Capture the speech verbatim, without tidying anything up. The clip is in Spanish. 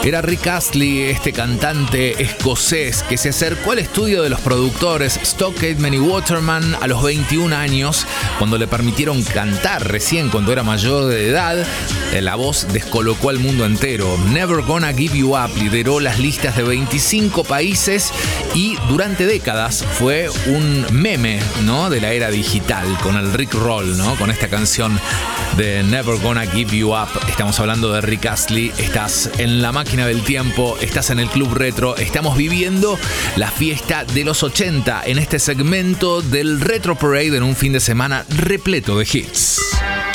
Era Rick Astley, este cantante escocés que se acercó al estudio de los productores Stock Aitken y Waterman a los veintiún años, cuando le permitieron cantar recién cuando era mayor de edad. La voz descolocó al mundo entero. Never Gonna Give You Up lideró las listas de veinticinco países y durante décadas fue un meme, ¿no?, de la era digital, con el Rick Roll, ¿no?, con esta canción de Never Gonna Give You Up. Estamos hablando de Rick Astley. Estás en la máquina del tiempo, estás en el Club Retro. Estamos viviendo la fiesta de los ochenta en este segmento del Retro Parade en un fin de semana repleto de hits.